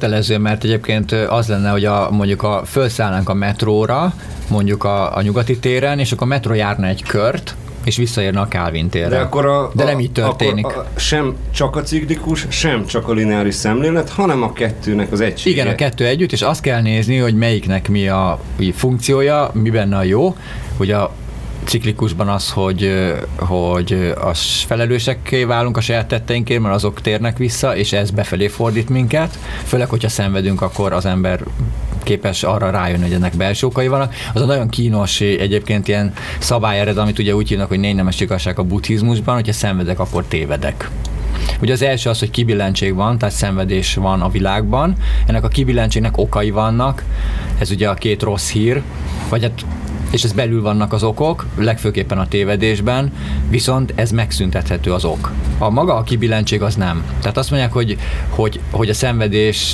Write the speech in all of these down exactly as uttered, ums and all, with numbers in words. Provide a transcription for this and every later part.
kötelező, mert egyébként az lenne, hogy a, mondjuk a, felszállnánk a metróra, mondjuk a, a nyugati téren, és akkor a metró járna egy kört, és visszaérne a Kálvin térre. De, akkor a, De nem a, így történik. A, sem csak a ciklikus, sem csak a lineáris szemlélet, hanem a kettőnek az egysége. Igen, a kettő együtt, és azt kell nézni, hogy melyiknek mi a funkciója, mi benne a jó, hogy a ciklikusban az, hogy, hogy az felelősekké válunk a saját tetteinkért, mert azok térnek vissza, és ez befelé fordít minket. Főleg, hogyha szenvedünk, akkor az ember képes arra rájönni, hogy ennek belső okai vannak. Az a nagyon kínos egyébként ilyen szabályered, amit ugye úgy hívnak, hogy négy nemes igazság a buddhizmusban, hogyha szenvedek, akkor tévedek. Ugye az első az, hogy kibillentség van, tehát szenvedés van a világban. Ennek a kibillentségnek okai vannak, ez ugye a két rossz hír, vagy hát és ez belül vannak az okok, legfőképpen a tévedésben, viszont ez megszüntethető az ok. A maga a kibillentség az nem. Tehát azt mondják, hogy, hogy, hogy a szenvedést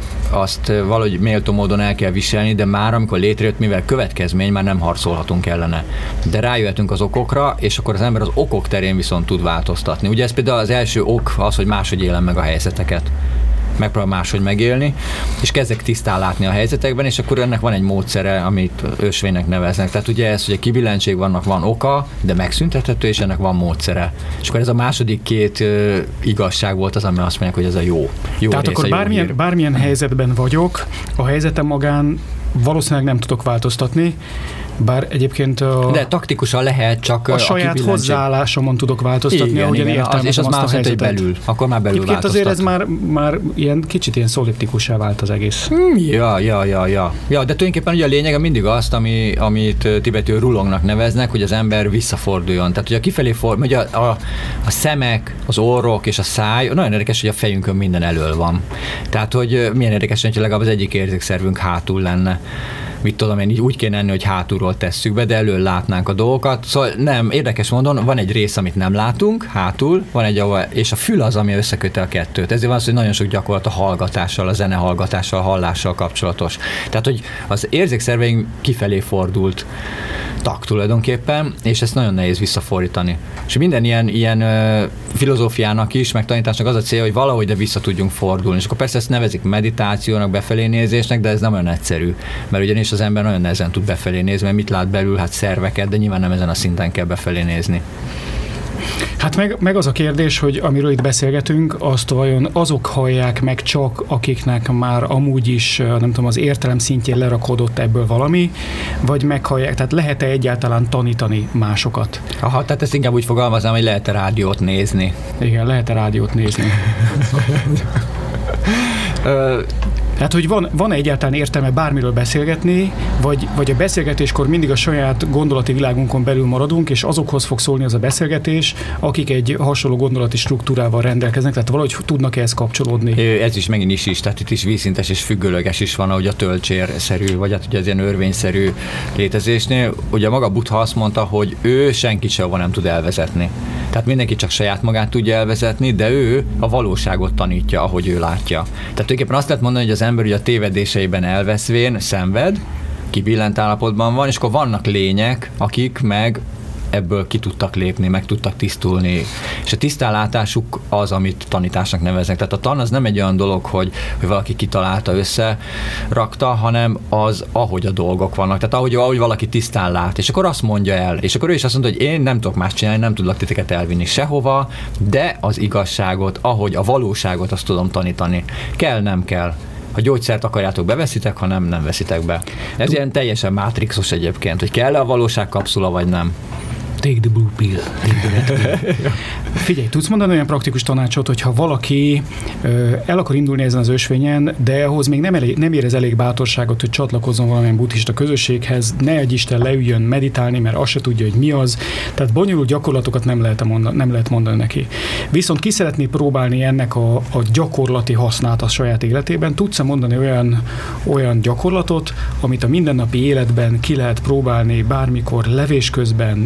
azt valahogy méltó módon el kell viselni, de már amikor létrejött, mivel következmény, már nem harcolhatunk ellene. De rájöhetünk az okokra, és akkor az ember az okok terén viszont tud változtatni. Ugye ez például az első ok az, hogy máshogy élem meg a helyzeteket. Megpróbál máshogy megélni, és kezdek tisztán látni a helyzetekben, és akkor ennek van egy módszere, amit ösvénynek neveznek. Tehát ugye ez, hogy a kibillentség vannak, van oka, de megszüntethető, és ennek van módszere. És akkor ez a második két uh, igazság volt az, ami azt mondják, hogy ez a jó. jó Tehát rész, akkor bármilyen, bármilyen helyzetben vagyok, a helyzetem magán valószínűleg nem tudok változtatni, bár egyébként a, de taktikusan lehet, csak a, a saját hozzáállásomon tudok változtatni, igen, ahogyan igen, értelmezem és az azt már a helyzetet. belül, akkor már belül egyébként változtat. azért ez már, már ilyen, kicsit ilyen szoliptikussá vált az egész. Hmm, ja, ja, ja, ja. Ja, de tulajdonképpen ugye a lényege mindig azt, ami, amit tibetül rulongnak neveznek, hogy az ember visszaforduljon. Tehát ugye a kifelé fordul, ugye a, a, a szemek, az orrok és a száj, nagyon érdekes, hogy a fejünkön minden elől van. Tehát, hogy milyen érdekes, hogy legalább az egyik érzékszervünk hátul lenne. Mit tudom én, így úgy kéne enni, hogy hátulról tesszük be, de elől látnánk a dolgokat. Szóval nem, érdekes módon van egy rész, amit nem látunk, hátul, van egy, ahol, és a fül az, ami összeköti a kettőt. Ezért van az, hogy nagyon sok gyakorlat a hallgatással, a zenehallgatással, a hallással kapcsolatos. Tehát, hogy az érzékszerveink kifelé fordult tak tulajdonképpen, és ezt nagyon nehéz visszafordítani. És minden ilyen, ilyen ö, filozófiának is, meg tanításnak az a célja, hogy valahogy de vissza tudjunk fordulni. És akkor persze ezt nevezik meditációnak, befelé nézésnek, de ez nem olyan egyszerű. Mert ugyanis az ember nagyon nehezen tud befelé nézni, mert mit lát belül? Hát szerveket, de nyilván nem ezen a szinten kell befelé nézni. Hát meg, meg az a kérdés, hogy amiről itt beszélgetünk, azt vajon azok hallják meg csak, akiknek már amúgy is, nem tudom, az értelem szintjén lerakodott ebből valami, vagy meghallják, tehát lehet-e egyáltalán tanítani másokat? Aha, tehát ezt inkább úgy fogalmazom, hogy lehet-e rádiót nézni. Igen, lehet-e rádiót nézni. Tehát, hogy van, van egyáltalán értelme bármiről beszélgetni, vagy, vagy a beszélgetéskor mindig a saját gondolati világunkon belül maradunk, és azokhoz fog szólni az a beszélgetés, akik egy hasonló gondolati struktúrával rendelkeznek, tehát valahogy tudnak ehhez kapcsolódni. Ez is megint is is, tehát itt is vízszintes és függőleges is van, ahogy a tölcsérszerű, vagy hát ugye az ilyen örvényszerű létezésnél. Ugye maga Buddha azt mondta, hogy ő senkit sehova nem tud elvezetni. Tehát mindenki csak saját magát tudja elvezetni, de ő a valóságot tanítja, ahogy ő látja. Tehát tulajdonképpen azt lehet mondani, hogy az ember ugye a tévedéseiben elveszvén szenved, kibillent állapotban van, és akkor vannak lények, akik meg ebből ki tudtak lépni, meg tudtak tisztulni. És a tisztánlátásuk az, amit tanításnak neveznek. Tehát a tan az nem egy olyan dolog, hogy, hogy valaki kitalálta, összerakta, hanem az, ahogy a dolgok vannak. Tehát ahogy, ahogy valaki tisztán lát. És akkor azt mondja el. És akkor ő is azt mondja, hogy én nem tudok más csinálni, nem tudlak titeket elvinni sehova, de az igazságot, ahogy a valóságot azt tudom tanítani. Kell, nem kell. Ha gyógyszert akarjátok, beveszitek, ha nem, nem veszitek be. Ez ilyen teljesen mátrixos egyébként, hogy kell-e a valóság kapszula, vagy nem. Take the blue pill. Take the red pill. Figyelj, tudsz mondani olyan praktikus tanácsot, hogyha valaki ö, el akar indulni ezen az ösvényen, de ahhoz még nem, elég, nem érez elég bátorságot, hogy csatlakozzon valamilyen buddhista közösséghez, ne egy Isten leüljön meditálni, mert azt se tudja, hogy mi az. Tehát bonyolult gyakorlatokat nem lehet mondani, nem lehet mondani neki. Viszont ki szeretné próbálni ennek a, a gyakorlati hasznát a saját életében, tudsz-e mondani olyan, olyan gyakorlatot, amit a mindennapi életben ki lehet próbálni bármikor, levés közben, evés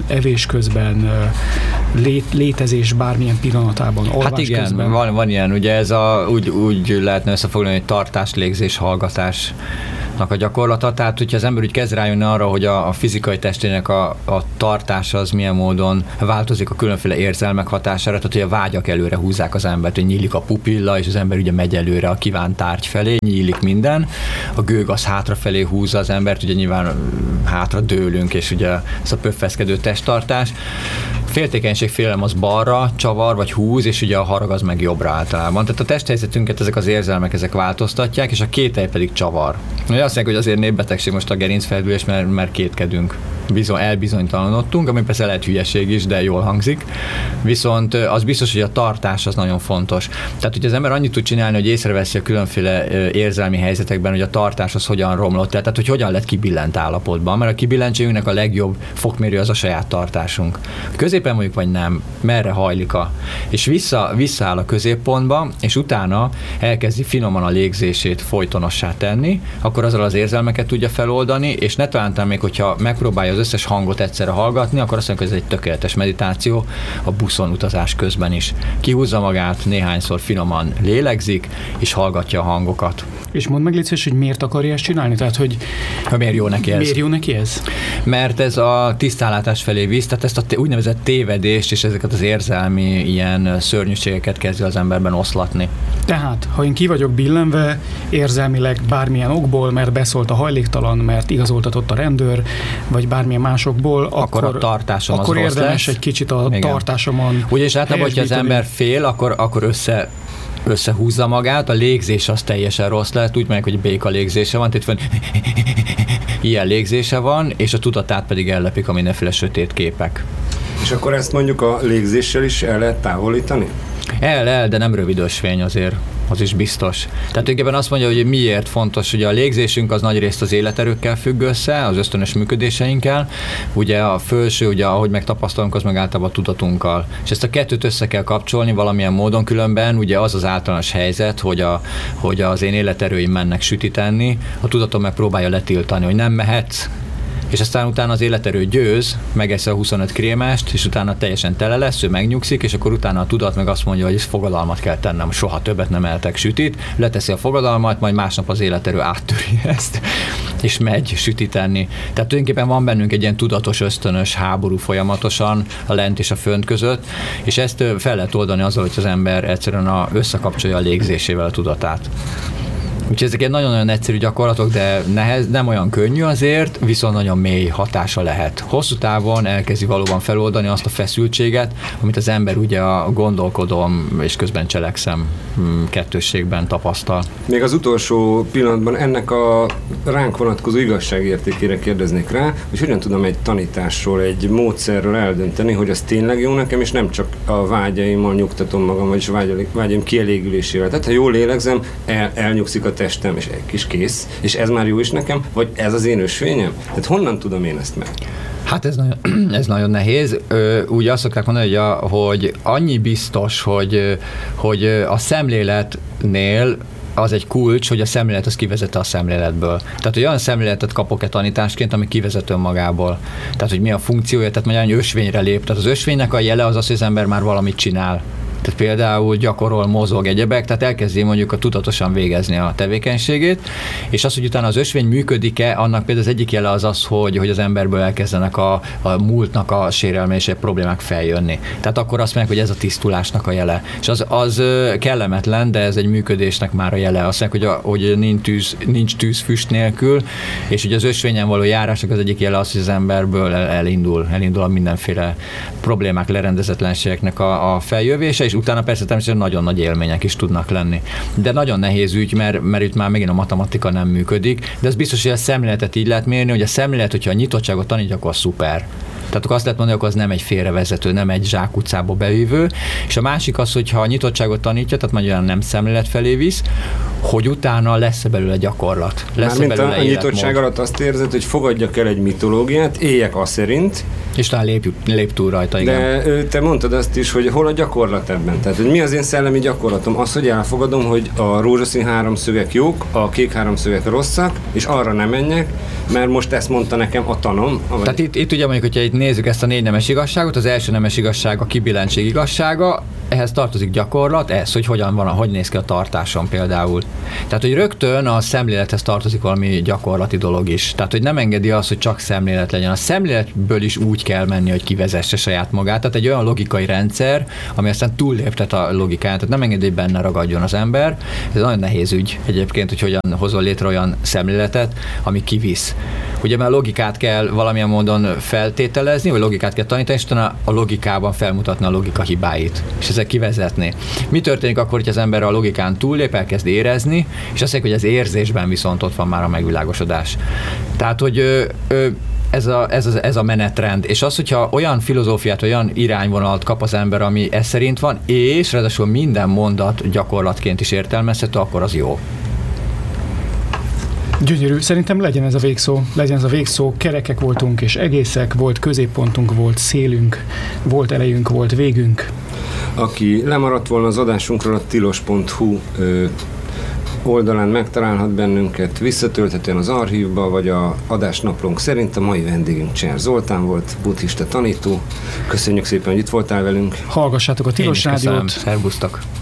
közben, lé, létezés bármilyen pillanatában, alvás Hát igen, közben. van, van ilyen, ugye ez a, úgy, úgy lehetne összefoglalni, hogy tartás, légzés, hallgatás a gyakorlata, tehát hogyha az ember úgy kezd rájönni arra, hogy a, a fizikai testének a, a tartása az milyen módon változik a különféle érzelmek hatására, tehát hogy a vágyak előre húzzák az embert, hogy nyílik a pupilla, és az ember ugye megy előre a kívánt tárgy felé, nyílik minden, a gőg az hátrafelé húzza az embert, ugye nyilván hátra dőlünk, és ugye ez a pöffeszkedő testtartás. Féltékenység, félelem az balra csavar, vagy húz, és ugye a harag az meg jobbra általában. Tehát a testhelyzetünket ezek az érzelmek, ezek változtatják, és a kételj pedig csavar. Ugye azt mondják, hogy azért népbetegség most a gerincfeldülés, mert, mert kétkedünk. Bizony, elbizonytalanodtunk, ami persze lehet hülyeség is, de jól hangzik. Viszont az biztos, hogy a tartás az nagyon fontos. Tehát, hogy az ember annyit tud csinálni, hogy észreveszi a különféle érzelmi helyzetekben, hogy a tartás az hogyan romlott, tehát hogy hogyan lett kibillent állapotban, mert a kibillentségünknek a legjobb fokmérő az a saját tartásunk. Középen mondjuk, vagy nem, merre hajlik a, és vissza, visszaáll a középpontba, és utána elkezdi finoman a légzését folytonossá tenni, akkor azzal az érzelmeket tudja feloldani, és ne talántán még, hogyha megpróbálja az összes hangot egyszerre hallgatni, akkor azt mondjuk, hogy ez egy tökéletes meditáció a buszon utazás közben is. Kihúzza magát, néhányszor finoman lélegzik, és hallgatja a hangokat. És mondd meg, légy, hogy miért akarja ezt csinálni? Tehát, hogy ha miért jó neki ez? Miért jó neki ez? Mert ez a tisztánlátás felé visz, tehát ezt a úgynevezett tévedést és ezeket az érzelmi ilyen szörnyűségeket kezdi az emberben oszlatni. Tehát, ha én ki vagyok billenve érzelmileg bármilyen okból, mert beszólt a hajléktalan, mert igazoltatott a rendőr, vagy bármilyen másokból, akkor, akkor a tartásom akkor az érdemes lesz. egy kicsit a Igen. tartásomon. Ugyanis általában, hogyha az ember fél, akkor, akkor össze összehúzza magát, a légzés az teljesen rossz lehet, úgy mondják, hogy béka légzése van, tehát fönn ilyen légzése van, és a tudatát pedig ellepik a mindenféle sötét képek. És akkor ezt mondjuk a légzéssel is el lehet távolítani? El, el, de nem rövid ösvény azért, az is biztos. Tehát tulajdonképpen azt mondja, hogy miért fontos, hogy a légzésünk az nagyrészt az életerőkkel függ össze, az ösztönös működéseinkkel, ugye a felső, ugye ahogy megtapasztalunk, az meg általában a tudatunkkal. És ezt a kettőt össze kell kapcsolni valamilyen módon, különben ugye az az általános helyzet, hogy, a, hogy az én életerőim mennek sütíteni, a tudatom megpróbálja letiltani, hogy nem mehetsz, és aztán utána az életerő győz, megeszi a huszonöt krémest, és utána teljesen tele lesz, ő megnyugszik, és akkor utána a tudat meg azt mondja, hogy ez fogadalmat kell tennem, soha többet nem eltek sütit, leteszi a fogadalmat, majd másnap az életerő áttöri ezt, és megy sütíteni. Tehát tulajdonképpen van bennünk egy ilyen tudatos, ösztönös háború folyamatosan a lent és a fönt között, és ezt fel lehet oldani azzal, hogy az ember egyszerűen a, összekapcsolja a légzésével a tudatát. Úgyhogy ezek egy nagyon-nagyon egyszerű gyakorlatok, de nehez, nem olyan könnyű azért, viszont nagyon mély hatása lehet. Hosszú távon elkezdi valóban feloldani azt a feszültséget, amit az ember ugye a gondolkodom és közben cselekszem kettősségben tapasztal. Még az utolsó pillanatban ennek a ránk vonatkozó igazságértékére kérdeznék rá, hogy hogyan tudom egy tanításról, egy módszerről eldönteni, hogy az tényleg jó nekem, és nem csak a vágyaimmal nyugtatom magam, vagyis vágyaim kielégülésével. Tehát ha jól lélegzem, el, elnyugszik a testem, és egy kis kész, és ez már jó is nekem, vagy ez az én ösvényem? Tehát honnan tudom én ezt meg? Hát ez nagyon, ez nagyon nehéz. Úgy azt szokták mondani, hogy, a, hogy annyi biztos, hogy, hogy a szemléletnél az egy kulcs, hogy a szemlélet az kivezete a szemléletből. Tehát, hogy olyan szemléletet kapok-e tanításként, ami kivezet önmagából. Tehát, hogy mi a funkciója, tehát mondjuk ösvényre lép. Tehát az ösvénynek a jele az az, hogy az ember már valamit csinál. Tehát például gyakorol, mozog egyebek, tehát elkezdi mondjuk a tudatosan végezni a tevékenységét, és az, hogy utána az ösvény működik-e, annak például az egyik jele az az, hogy, hogy az emberből elkezdenek a, a múltnak a sérelmésebb problémák feljönni. Tehát akkor azt mondják, hogy ez a tisztulásnak a jele. És az, az kellemetlen, de ez egy működésnek már a jele. Azt mondják, hogy, a, hogy nincs, tűz, nincs tűz füst nélkül, és hogy az ösvényen való járásnak az egyik jele az, hogy az emberből elindul, elindul a mindenféle problémák, lerendezetlenségeknek a, a feljövése, és utána persze természetesen nagyon nagy élmények is tudnak lenni. De nagyon nehéz ügy, mert, mert itt már megint a matematika nem működik, de ez biztos, hogy a szemléletet így lehet mérni, hogy a szemlélet, hogyha a nyitottságot tanítja, akkor szuper. Tehát akkor azt lehet mondani, hogy az nem egy félrevezető, nem egy zsákutcába bevívő, és a másik az, hogyha a nyitottságot tanítja, tehát mondjuk nem szemlélet felé visz, hogy utána lesz belőle gyakorlat. Lesz Mármint belőle a nyitottság alatt azt érzed, hogy fogadjak el egy mitológiát, éljek azt szerint, és talán lép, lép túl rajta, igen. De te mondtad azt is, hogy hol a gyakorlat ebben. Tehát, hogy mi az én szellemi gyakorlatom? Az, hogy elfogadom, hogy a rózsaszín háromszögek jók, a kék háromszögek rosszak, és arra nem menjek, mert most ezt mondta nekem a tanom. Vagy... Tehát itt, itt ugye mondjuk, hogyha itt nézzük ezt a négy nemes igazságot, az első nemes igazság a kibillentség igazsága, ehhez tartozik gyakorlat, ez, hogy hogyan van, hogy néz ki a tartásom például. Tehát, hogy rögtön a szemlélethez tartozik valami gyakorlati dolog is. Tehát, hogy nem engedi azt, hogy csak szemlélet legyen. A szemléletből is úgy kell menni, hogy kivezesse saját magát. Tehát egy olyan logikai rendszer, ami aztán túlléptet a logikán, tehát nem engedi, hogy benne ragadjon az ember. Ez nagyon nehéz ügy egyébként, hogy hogyan hozol létre olyan szemléletet, ami kivisz. Ugye már logikát kell valamilyen módon feltételezni, vagy logikát kell tanítani, és utána a logikában felmutatni a logika hibáit, és ezek kivezetni. Mi történik akkor, hogy az ember a logikán túllép, elkezd érezni, és azt mondja, hogy az érzésben viszont ott van már a megvilágosodás. Tehát, hogy ö, ö, ez, a, ez, a, ez a menetrend, és az, hogyha olyan filozófiát, olyan irányvonalat kap az ember, ami ez szerint van, és ráadásul minden mondat gyakorlatként is értelmezhető, akkor az jó. Gyönyörű. Szerintem legyen ez a végszó. Legyen ez a végszó. Kerekek voltunk és egészek, volt középpontunk, volt szélünk, volt elejünk, volt végünk. Aki lemaradt volna az adásunkról, a tilos pont hu ö, oldalán megtalálhat bennünket, visszatölthetően az archívba, vagy a adásnaplónk szerint. A mai vendégünk Cser Zoltán volt, buddhista tanító. Köszönjük szépen, hogy itt voltál velünk. Hallgassátok a Tilos Rádiót. Szervusztok!